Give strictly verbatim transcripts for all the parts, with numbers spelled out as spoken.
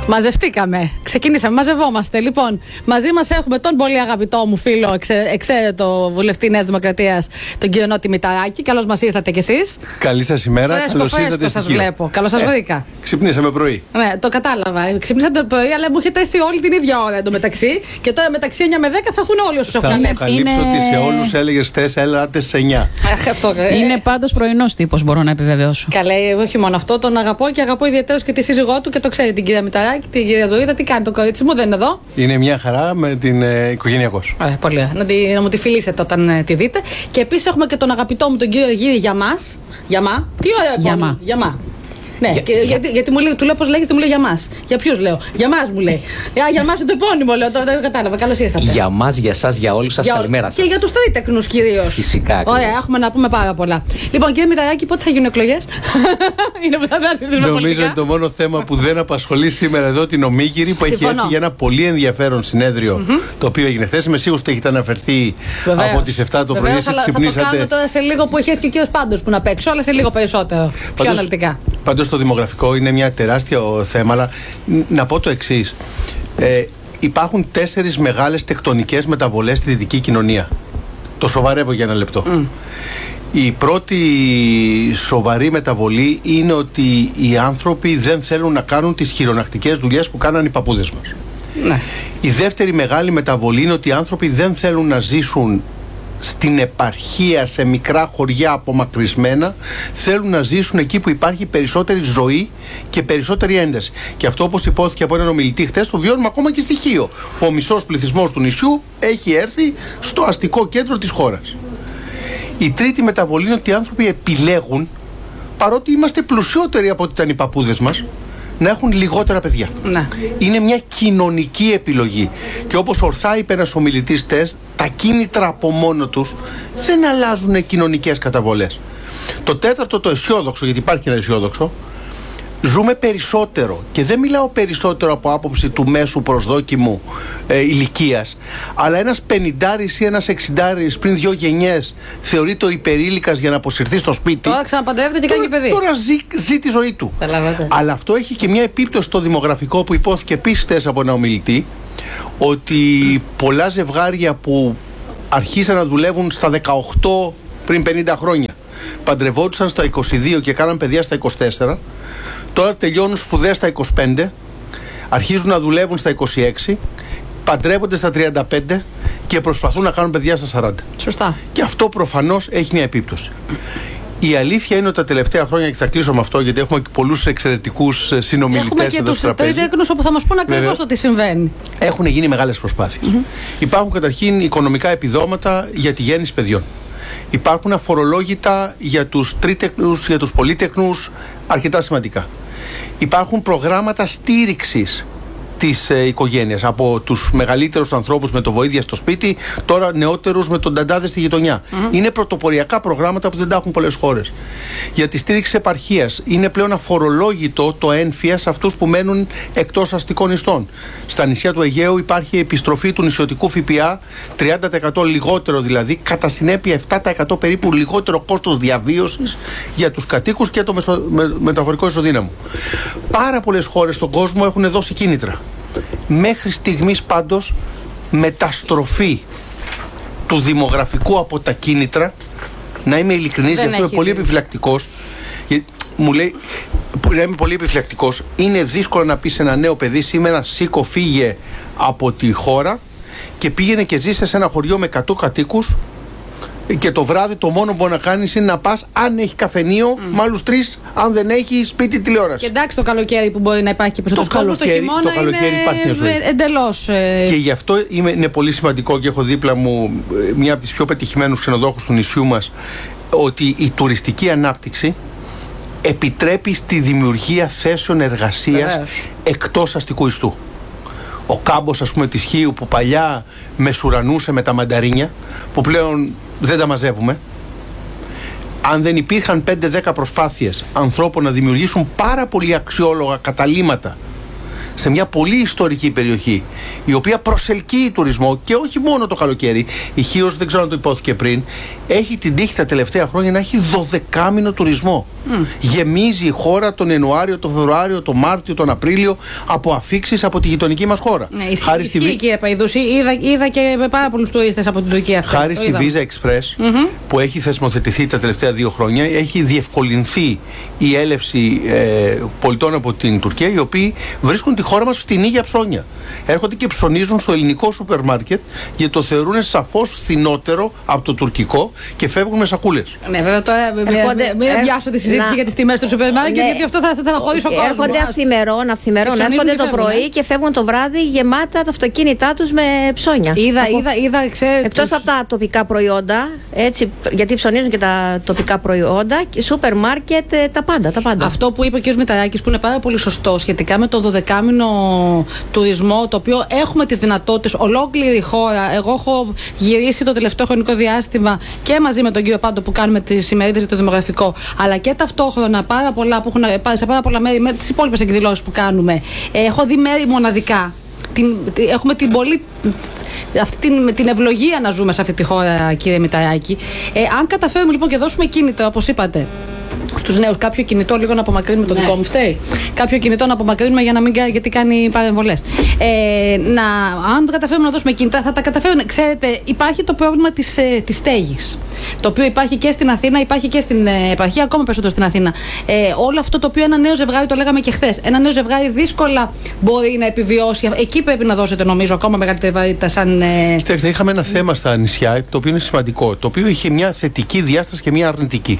Μαζευτήκαμε. Ξεκινήσαμε, μαζευόμαστε. Λοιπόν, μαζί μας έχουμε τον πολύ αγαπητό μου φίλο, εξε, εξαίρετο βουλευτή Νέας Δημοκρατίας, τον κύριο Νότι Μηταράκη. Καλώς μας ήρθατε κι εσείς. Καλή σας ημέρα. Φρέσκο, καλώς φρέσκο ήρθατε. σας βλέπω. Καλώς σας ε, βρήκα. Ξυπνήσαμε πρωί. Ναι, το κατάλαβα. Ξυπνήσατε το πρωί, αλλά μου έχετε έρθει όλη την ίδια ώρα εντωμεταξύ. Και τώρα μεταξύ εννιά με δέκα θα έρθουν όλοι όσους έχουν καλέσει. Θα καλύψω είναι... ότι σε όλους έλεγες χθες, έλατε σε εννιά. Αχ, αυτό, ε... Είναι πάντως πρωινός τύπος, μπορώ να επιβεβαιώσω. Καλέ, όχι μόνο αυτό, τον αγαπώ και αγαπώ ιδιαίτερως και τη σύζυγό του και το ξέρει την κυρία Μηταράκη, την κυρία Δωρίδα. Τι κάνει το κορίτσι μου, δεν είναι εδώ. Είναι μια χαρά με την ε, οικογενειακός. Ε, πολύ ωραία. Να, τη, να μου τη φιλήσετε όταν ε, τη δείτε. Και επίσης έχουμε και τον αγαπητό μου τον κύριο Γύρι Γιαμάς. Γιαμά. Τι ωραία Γιαμά. Γιαμά. Ναι, Για, και, για... γιατί, γιατί μου λέει, του λέω πώς λέγεται, μου λέει για μας. Για ποιους λέω. Για μας μου λέει. Για, για μας είναι το επώνυμο, λέω. Τώρα δεν κατάλαβα. Καλώς ήρθατε. Για μας, για εσάς, για όλους σας, για, καλημέρα σας. Και για τους τρίτεκνους κυρίως. Φυσικά. Ωραία, έχουμε να πούμε πάρα πολλά. Λοιπόν, κύριε Μηταράκη, πότε θα γίνουν εκλογές? Είναι που θα δούμε. Νομίζω ότι το μόνο θέμα που δεν απασχολεί σήμερα εδώ την Ομίγυρη, που έχει έρθει για ένα πολύ ενδιαφέρον συνέδριο mm-hmm. το οποίο έγινε χθες. Είμαι σίγουρος ότι έχετε αναφερθεί βεβαίως, από τις επτά το πρωί. Βεβαίως, ξυπνήσατε. Θα το κάνουμε τώρα σε λίγο που έχει έρθει και ο κύριος Πάντος που να παίξω, αλλά σε λίγο περισσότερο. Πιο αναλυτικά. Πάντως το δημογραφικό είναι μια τεράστιο θέμα, αλλά να πω το εξής. Ε, υπάρχουν τέσσερις μεγάλες τεκτονικές μεταβολές στη δυτική κοινωνία. Το σοβαρεύω για ένα λεπτό. Mm. Η πρώτη σοβαρή μεταβολή είναι ότι οι άνθρωποι δεν θέλουν να κάνουν τις χειρονακτικές δουλειές που κάναν οι παππούδες μας. Ναι. Η δεύτερη μεγάλη μεταβολή είναι ότι οι άνθρωποι δεν θέλουν να ζήσουν στην επαρχία, σε μικρά χωριά απομακρυσμένα, θέλουν να ζήσουν εκεί που υπάρχει περισσότερη ζωή και περισσότερη ένταση. Και αυτό, όπως υπόθηκε από έναν ομιλητή χτες, το βιώνουμε ακόμα και στοιχείο. Ο μισός πληθυσμός του νησιού έχει έρθει στο αστικό κέντρο της χώρας. Η τρίτη μεταβολή είναι ότι οι άνθρωποι επιλέγουν, παρότι είμαστε πλουσιότεροι από ό,τι ήταν οι παππούδες μας, να έχουν λιγότερα παιδιά. Ναι. Είναι μια κοινωνική επιλογή. Και όπως ορθά είπε ένας ομιλητής χτες, τα κίνητρα από μόνο τους δεν αλλάζουν κοινωνικές καταβολές. Το τέταρτο, το αισιόδοξο, γιατί υπάρχει ένα αισιόδοξο, ζούμε περισσότερο. Και δεν μιλάω περισσότερο από άποψη του μέσου προσδόκιμου ε, ηλικίας, αλλά ένας πενηντάρης ή ένας εξιντάρης πριν δύο γενιές θεωρείται ο υπερήλικας για να αποσυρθεί στο σπίτι. Τώρα ξαναπαντρεύεται και κάνει και παιδί. Τώρα ζει, ζει τη ζωή του. Αλλά αυτό έχει και μια επίπτωση στο δημογραφικό που υπόθηκε επίσης χτες από ένα ομιλητή, ότι πολλά ζευγάρια που αρχίσαν να δουλεύουν στα δεκαοκτώ πριν πενήντα χρόνια, παντρευόντουσαν στα είκοσι δύο και κάναν παιδιά στα είκοσι τέσσερα, τώρα τελειώνουν σπουδές στα είκοσι πέντε, αρχίζουν να δουλεύουν στα είκοσι έξι, παντρεύονται στα τριάντα πέντε και προσπαθούν να κάνουν παιδιά στα σαράντα. Σωστά. Και αυτό προφανώς έχει μια επίπτωση. Η αλήθεια είναι ότι τα τελευταία χρόνια, και θα κλείσω με αυτό γιατί έχουμε και πολλούς εξαιρετικούς συνομιλητές εδώ στο τραπέζι. Έχουμε και τους τρίτεκνους όπου θα μας πούν ακριβώς το τι συμβαίνει. Έχουν γίνει μεγάλες προσπάθειες. Mm-hmm. Υπάρχουν καταρχήν οικονομικά επιδόματα για τη γέννηση παιδιών. Υπάρχουν αφορολόγητα για τους τρίτεκνους, για τους πολύτεκνους, αρκετά σημαντικά. Υπάρχουν προγράμματα στήριξης της ε, οικογένειας από τους μεγαλύτερους ανθρώπους με το βοήθεια στο σπίτι, τώρα νεότερους με τον ταντάδε στη γειτονιά. Mm-hmm. Είναι πρωτοποριακά προγράμματα που δεν τα έχουν πολλές χώρες. Για τη στήριξη επαρχίας είναι πλέον αφορολόγητο το έμφυα σε αυτούς που μένουν εκτός αστικών ιστών. Στα νησιά του Αιγαίου υπάρχει επιστροφή του νησιωτικού ΦΠΑ, τριάντα τοις εκατό λιγότερο δηλαδή, κατά συνέπεια επτά τοις εκατό περίπου λιγότερο κόστος διαβίωσης για τους κατοίκους και το μεσο, με, μεταφορικό ισοδύναμο. Πάρα πολλές χώρες στον κόσμο έχουν δώσει κίνητρα. Μέχρι στιγμής πάντως μεταστροφή του δημογραφικού από τα κίνητρα, να είμαι ειλικρινής, γιατί είμαι πολύ επιφυλακτικός, μου λέει, να είμαι πολύ επιφυλακτικός, είναι δύσκολο να πει σε ένα νέο παιδί σήμερα σήκω, φύγε από τη χώρα και πήγαινε και ζήσε σε ένα χωριό με εκατό κατοίκους και το βράδυ το μόνο που μπορεί να κάνεις είναι να πας, αν έχει καφενείο, mm. με άλλους τρεις, αν δεν έχει σπίτι, τηλεόραση. Και εντάξει, το καλοκαίρι που μπορεί να υπάρχει και περισσότερος κόσμος, το χειμώνα το καλοκαίρι είναι εντελώς. Ε... Και γι' αυτό είμαι, είναι πολύ σημαντικό και έχω δίπλα μου μια από τις πιο πετυχημένους ξενοδόχους του νησιού μας, ότι η τουριστική ανάπτυξη επιτρέπει στη δημιουργία θέσεων εργασίας Βεβαίως. εκτός αστικού ιστού. Ο κάμπος, ας πούμε, της Χίου που παλιά μεσουρανούσε με τα μανταρίνια, που πλέον δεν τα μαζεύουμε. Αν δεν υπήρχαν πέντε δέκα προσπάθειες ανθρώπων να δημιουργήσουν πάρα πολύ αξιόλογα καταλύματα σε μια πολύ ιστορική περιοχή, η οποία προσελκύει τουρισμό και όχι μόνο το καλοκαίρι. Η Χίος, δεν ξέρω αν το υπόθηκε πριν, έχει την τύχη τα τελευταία χρόνια να έχει δωδεκάμηνο τουρισμό. Mm. Γεμίζει η χώρα τον Ιανουάριο, τον Φεβρουάριο, τον Μάρτιο, τον Απρίλιο από αφίξεις από τη γειτονική μας χώρα. Ναι, ισχύει, ισχύει κύριε Παϊδούση. Είδα, είδα και πάρα πολλούς τουρίστες από την Τουρκία. Χάρη στη Visa Express mm-hmm. που έχει θεσμοθετηθεί τα τελευταία δύο χρόνια, έχει διευκολυνθεί η έλευση ε, πολιτών από την Τουρκία, οι οποίοι βρίσκουν τη χώρα μας φτηνή για ψώνια. Έρχονται και ψωνίζουν στο ελληνικό σούπερ μάρκετ γιατί το θεωρούν σαφώς φθηνότερο από το τουρκικό και φεύγουν με σακούλες. Ναι, βέβαια τώρα μην πιάσω τη συζήτηση να... για τις τιμές του σούπερ μάρκετ, ναι. γιατί αυτό θα στεναχωρήσει ο κόσμος. Έρχονται αυθημερών, αυθημερών έρχονται το πρωί ναι. και φεύγουν το βράδυ γεμάτα τα αυτοκίνητά τους με ψώνια. Είδα, από... είδα, είδα, ξέρετε. Εκτός από τα τοπικά προϊόντα, έτσι, γιατί ψωνίζουν και τα τοπικά προϊόντα, σούπερ μάρκετ, τα πάντα, τα πάντα. Αυτό που είπε ο κ. Μηταράκης, που είναι πάρα πολύ σωστό σχετικά με το δωδεκάμηνο τουρισμό, το οποίο έχουμε τις δυνατότητες, ολόκληρη η χώρα. Εγώ έχω γυρίσει το τελευταίο χρονικό διάστημα και μαζί με τον κύριο Πάντο που κάνουμε τις ημερίδες για το δημογραφικό, αλλά και ταυτόχρονα πάρα πολλά που έχουν πάρει σε πάρα πολλά μέρη με τις υπόλοιπες εκδηλώσεις που κάνουμε. Έχω δει μέρη μοναδικά. Την, έχουμε την, πολύ, αυτή την, την ευλογία να ζούμε σε αυτή τη χώρα, κύριε Μηταράκη. Ε, αν καταφέρουμε λοιπόν και δώσουμε κίνητρα, όπως είπατε, στους νέους, κάποιο κινητό λίγο να απομακρύνουμε, το ναι. δικό μου φταίει. Κάποιο κινητό να απομακρύνουμε για να μην, γιατί κάνει παρεμβολές. Ε, να, αν το καταφέρουμε να δώσουμε κινητά, θα τα καταφέρουν. Ξέρετε, υπάρχει το πρόβλημα της, ε, της στέγης. Το οποίο υπάρχει και στην Αθήνα, υπάρχει και στην ε, επαρχία, ακόμα περισσότερο στην Αθήνα. Ε, όλο αυτό το οποίο ένα νέο ζευγάρι, το λέγαμε και χθες, ένα νέο ζευγάρι δύσκολα μπορεί να επιβιώσει. Εκεί πρέπει να δώσετε, νομίζω, ακόμα μεγαλύτερη βαρύτητα σαν. Ε... Κοιτάξτε, είχαμε ένα θέμα στα νησιά, το οποίο είναι σημαντικό. Το οποίο είχε μια θετική διάσταση και μια αρνητική.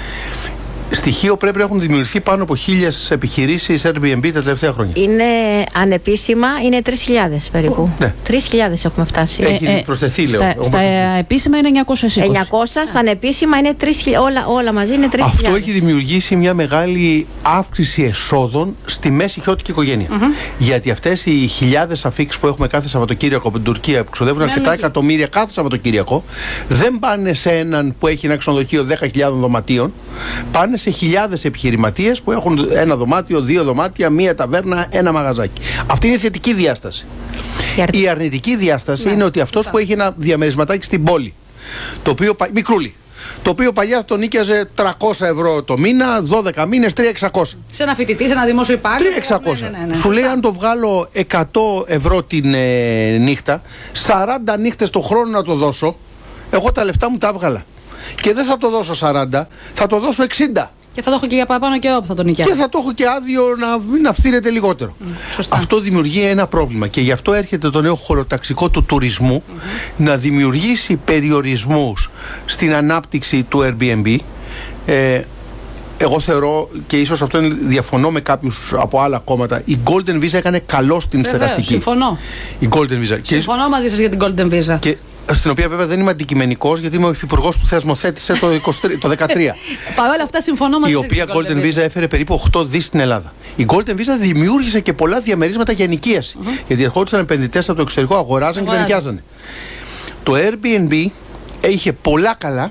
Στοιχείο πρέπει να έχουν δημιουργηθεί πάνω από χίλιες επιχειρήσεις Airbnb τα τελευταία χρόνια. Είναι ανεπίσημα, είναι τρεις χιλιάδες περίπου. Ναι. τρεις χιλιάδες έχουμε φτάσει. Έχει ε, προσθεθεί, στα, λέω. Στα, στα επίσημα είναι εννιακόσια είκοσι. εννιακόσια, στα ανεπίσημα είναι τρεις χιλιάδες. Όλα, όλα μαζί είναι τρεις χιλιάδες. Αυτό έχει δημιουργήσει μια μεγάλη αύξηση εσόδων στη μέση χιώτικη οικογένεια. Mm-hmm. Γιατί αυτές οι χιλιάδες αφίξεις που έχουμε κάθε Σαββατοκύριακο από την Τουρκία, που ξοδεύουν αρκετά εκατομμύρια κάθε Σαββατοκύριακο, δεν πάνε σε έναν που έχει ένα ξενοδοχείο δέκα χιλιάδες δωματίων. Πάνε σε χιλιάδες επιχειρηματίες που έχουν ένα δωμάτιο, δύο δωμάτια, μία ταβέρνα, ένα μαγαζάκι. Αυτή είναι η θετική διάσταση. Η, η αρνητική διάσταση ναι. είναι ότι αυτός που έχει ένα διαμερισματάκι στην πόλη, το οποίο, μικρούλι, το οποίο παλιά τον νίκιαζε τριακόσια ευρώ το μήνα, δώδεκα μήνες, τρεις χιλιάδες εξακόσια. Σε ένα φοιτητή, σε ένα δημόσιο υπάλληλο. τρεις χιλιάδες εξακόσια. Ναι, ναι, ναι, ναι. Σου λέει αν το βγάλω εκατό ευρώ την ε, νύχτα, σαράντα νύχτες το χρόνο να το δώσω, εγώ τα λεφτά μου τα έβγαλα. Και δεν θα το δώσω σαράντα, θα το δώσω εξήντα. Και θα το έχω και για παραπάνω καιρό που θα τον νοικιάσω. Και θα το έχω και άδειο να, να φθήρεται λιγότερο. Mm, αυτό δημιουργεί ένα πρόβλημα. Και γι' αυτό έρχεται το νέο χωροταξικό του τουρισμού mm-hmm. να δημιουργήσει περιορισμούς στην ανάπτυξη του Airbnb. Ε, εγώ θεωρώ, και ίσως αυτό είναι, διαφωνώ με κάποιους από άλλα κόμματα, η Golden Visa έκανε καλό στην στεγαστική. Συμφωνώ. Η Golden Visa. Συμφωνώ και... μαζί σας για την Golden Visa. Και... στην οποία βέβαια δεν είμαι αντικειμενικός, γιατί είμαι ο υφυπουργός που θεσμοθέτησε το, είκοσι τρία, το δεκατρία. Παρ' όλα αυτά συμφωνώ μαζί η οποία Golden Visa έφερε περίπου οκτώ δισεκατομμύρια στην Ελλάδα. Η Golden Visa δημιούργησε και πολλά διαμερίσματα για ενοικίαση. Mm-hmm. Γιατί ερχόντουσαν επενδυτές από το εξωτερικό, αγοράζαν και δεν νοικιάζανε. Το Airbnb είχε πολλά καλά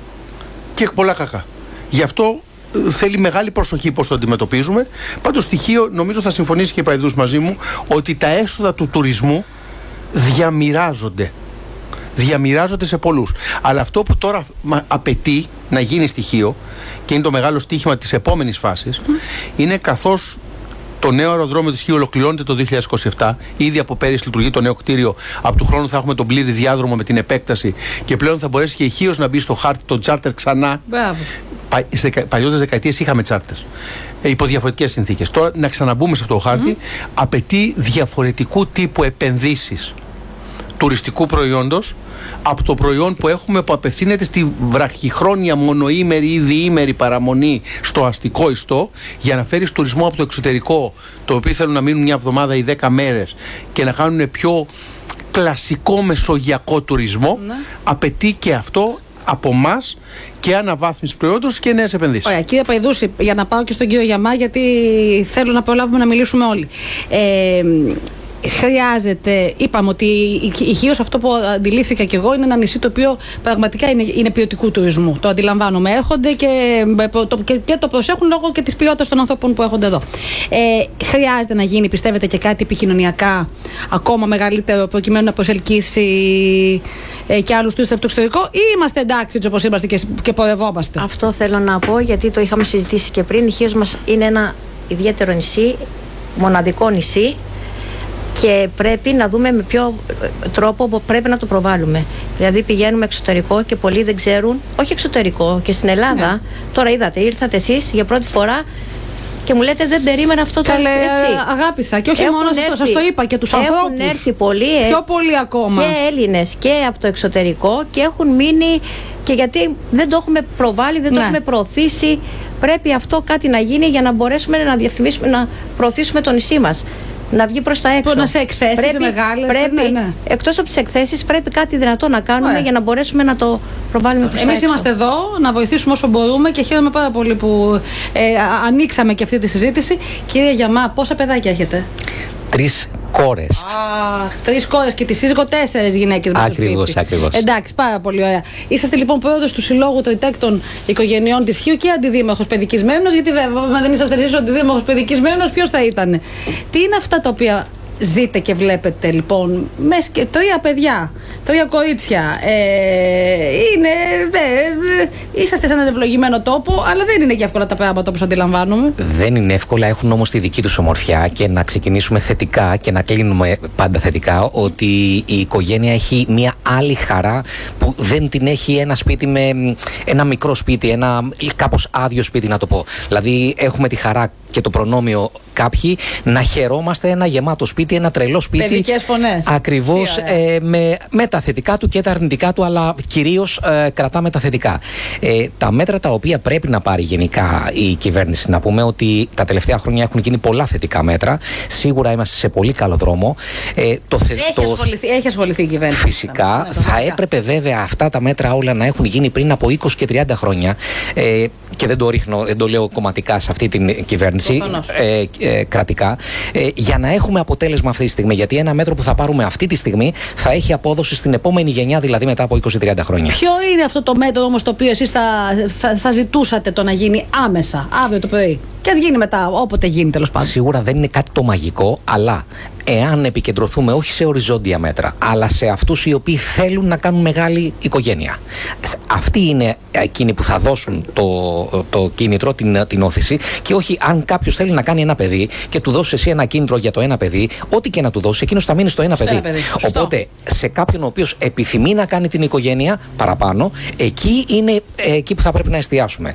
και πολλά κακά. Γι' αυτό θέλει μεγάλη προσοχή πώς το αντιμετωπίζουμε. Πάντως στοιχείο, νομίζω θα συμφωνήσει και η Παϊδούς μαζί μου, ότι τα έσοδα του τουρισμού διαμοιράζονται. Διαμοιράζονται σε πολλούς. Αλλά αυτό που τώρα απαιτεί να γίνει στοιχείο, και είναι το μεγάλο στοίχημα της επόμενης φάσης, mm. είναι καθώς το νέο αεροδρόμιο της Χίου ολοκληρώνεται το δύο χιλιάδες είκοσι επτά. Ήδη από πέρυσι λειτουργεί το νέο κτίριο. Από του χρόνου θα έχουμε τον πλήρη διάδρομο με την επέκταση και πλέον θα μπορέσει και η Χίος να μπει στο χάρτη το τσάρτερ ξανά. Πα, σε παλιότερες δεκαετίες είχαμε τσάρτερ. Ε, υπό διαφορετικές συνθήκες. Τώρα να ξαναμπούμε σε αυτό το χάρτη mm. απαιτεί διαφορετικού τύπου επενδύσεις τουριστικού προϊόντος από το προϊόν που έχουμε, που απευθύνεται στη βραχυχρόνια μονοήμερη ή διήμερη παραμονή στο αστικό ιστό, για να φέρεις τουρισμό από το εξωτερικό, το οποίο θέλουν να μείνουν μια εβδομάδα ή δέκα μέρες και να κάνουν πιο κλασικό μεσογειακό τουρισμό. Ναι. Απαιτεί και αυτό από εμάς και αναβάθμιση προϊόντος και νέες επενδύσεις. Ωραία, κύριε Παϊδούση, για να πάω και στον κύριο Γιαμά, γιατί θέλω να προλάβουμε να μιλήσουμε όλοι. Ε, Χρειάζεται, είπαμε ότι η Χίος, αυτό που αντιλήφθηκα και εγώ, είναι ένα νησί το οποίο πραγματικά είναι, είναι ποιοτικού τουρισμού. Το αντιλαμβάνομαι. Έρχονται και το, και, και το προσέχουν λόγω και της ποιότητας των ανθρώπων που έρχονται εδώ. Ε, χρειάζεται να γίνει, πιστεύετε, και κάτι επικοινωνιακά ακόμα μεγαλύτερο, προκειμένου να προσελκύσει ε, και άλλους τουρίστες από το εξωτερικό, ή είμαστε εντάξει έτσι όπως είμαστε και, και πορευόμαστε? Αυτό θέλω να πω, γιατί το είχαμε συζητήσει και πριν. Η Χίος μας είναι ένα ιδιαίτερο νησί, μοναδικό νησί, και πρέπει να δούμε με ποιο τρόπο που πρέπει να το προβάλλουμε. Δηλαδή πηγαίνουμε εξωτερικό και πολλοί δεν ξέρουν, όχι εξωτερικό, και στην Ελλάδα. Ναι. Τώρα είδατε, ήρθατε εσείς για πρώτη φορά και μου λέτε δεν περίμενα αυτό το Καλέ, έτσι. Αγάπησα και όχι έχουν μόνο έρθει, σας το είπα και τους ανθρώπους. Έχουν έρθει πολλοί, πιο πολλοί ακόμα. Και Έλληνες και από το εξωτερικό, και έχουν μείνει, και γιατί δεν το έχουμε προβάλλει, δεν το ναι. έχουμε προωθήσει. Πρέπει αυτό κάτι να γίνει για να μπορέσουμε να διαφημίσουμε, να προωθήσουμε το νησί μας, να βγει προς τα έξω. Να σε εκθέσεις πρέπει, μεγάλες. Πρέπει, ναι, ναι. Εκτός από τις εκθέσεις πρέπει κάτι δυνατό να κάνουμε ναι. για να μπορέσουμε να το προβάλλουμε προς Εμείς τα έξω. Είμαστε εδώ να βοηθήσουμε όσο μπορούμε και χαίρομαι πάρα πολύ που ε, ανοίξαμε και αυτή τη συζήτηση. Κυρία Γιαμά, πόσα παιδάκια έχετε? Τρεις κόρες. Αχ, τρεις κόρες και τη σύζυγο, τέσσερις γυναίκες με Ακριβώς, σπίτι. ακριβώς. Εντάξει, πάρα πολύ ωραία. Είσαστε λοιπόν πρόεδρος του Συλλόγου Τριτέκτων Οικογενειών της Χίου και αντιδήμαρχος παιδικής μέρημνας, γιατί βέβαια, δεν είσαστε εσείς ο αντιδήμαρχος παιδικής μέρημνας, ποιος θα ήταν? Τι είναι αυτά τα οποία ζείτε και βλέπετε λοιπόν? Μες και τρία παιδιά, τρία κορίτσια. Ε, είναι. Δε, είσαστε σε έναν ευλογημένο τόπο, αλλά δεν είναι και εύκολα τα πράγματα όπως αντιλαμβάνομαι. Δεν είναι εύκολα, έχουν όμως τη δική τους ομορφιά, και να ξεκινήσουμε θετικά και να κλείνουμε πάντα θετικά, ότι η οικογένεια έχει μια άλλη χαρά που δεν την έχει ένα σπίτι με ένα μικρό σπίτι, ένα κάπως άδειο σπίτι, να το πω. Δηλαδή έχουμε τη χαρά και το προνόμιο κάποιοι να χαιρόμαστε ένα γεμάτο σπίτι, ένα τρελό σπίτι. Παιδικές φωνές. Ακριβώς, ε, με, με τα θετικά του και τα αρνητικά του, αλλά κυρίως ε, κρατάμε τα θετικά. Ε, τα μέτρα τα οποία πρέπει να πάρει γενικά η κυβέρνηση, να πούμε ότι τα τελευταία χρόνια έχουν γίνει πολλά θετικά μέτρα. Σίγουρα είμαστε σε πολύ καλό δρόμο. Ε, το θε, έχει, το... ασχοληθεί, έχει ασχοληθεί η κυβέρνηση. Φυσικά. Θα, θα έπρεπε βέβαια αυτά τα μέτρα όλα να έχουν γίνει πριν από είκοσι και τριάντα χρόνια. Ε, και δεν το ρίχνω, δεν το λέω κομματικά σε αυτή την κυβέρνηση. Ε, ε, κρατικά, ε, για να έχουμε αποτέλεσμα αυτή τη στιγμή. Γιατί ένα μέτρο που θα πάρουμε αυτή τη στιγμή θα έχει απόδοση στην επόμενη γενιά, δηλαδή μετά από είκοσι με τριάντα χρόνια. Ποιο είναι αυτό το μέτρο όμως το οποίο εσείς θα, θα, θα ζητούσατε το να γίνει άμεσα, αύριο το πρωί? Και ας γίνει μετά, όποτε γίνει τέλος πάντων. Σίγουρα δεν είναι κάτι το μαγικό, αλλά εάν επικεντρωθούμε όχι σε οριζόντια μέτρα, αλλά σε αυτούς οι οποίοι θέλουν να κάνουν μεγάλη οικογένεια. Αυτοί είναι εκείνοι που θα δώσουν το, το κίνητρο, την, την όθηση, και όχι αν κάποιος θέλει να κάνει ένα παιδί και του δώσει εσύ ένα κίνητρο για το ένα παιδί, ό,τι και να του δώσει, εκείνος θα μείνει στο ένα παιδί. Ένα παιδί. Οπότε σε κάποιον ο οποίος επιθυμεί να κάνει την οικογένεια παραπάνω, εκεί είναι εκεί που θα πρέπει να εστιάσουμε.